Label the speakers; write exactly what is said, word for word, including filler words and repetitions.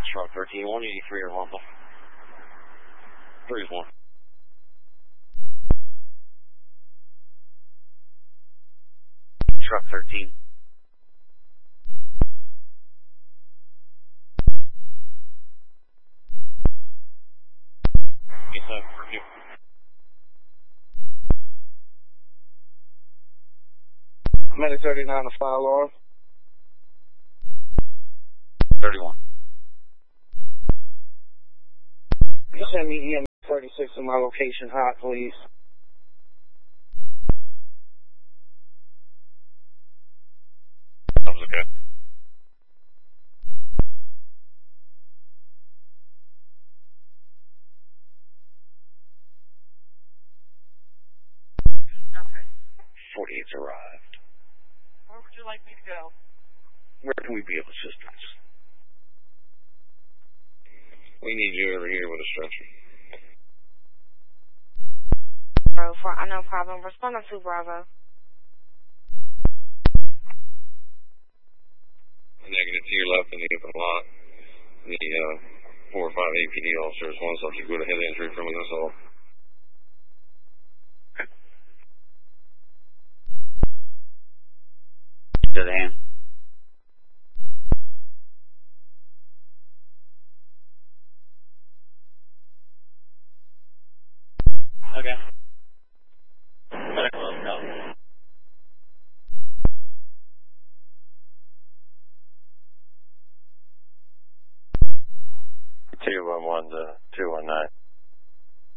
Speaker 1: Truck thirteen, one eighty-three or Rumble. three is one. Truck thirteen. Yes, sir. Review.
Speaker 2: Medic thirty-nine to file alarm.
Speaker 1: thirty-one.
Speaker 2: You send me E M thirty-six to my location hot, please.
Speaker 1: That was okay.
Speaker 3: Okay.
Speaker 2: forty-eight's arrived.
Speaker 3: Where would you like me to go?
Speaker 2: Where can we be of assistance? We need you over here with a stretcher.
Speaker 4: Bravo four, I no problem. Respond on two Bravo.
Speaker 2: Negative to your left in the open lot. The uh, four or five A P D officers, one subject with a head injury from an assault.
Speaker 1: To the hand. Okay. Medical, go.
Speaker 5: two one one to two one nine.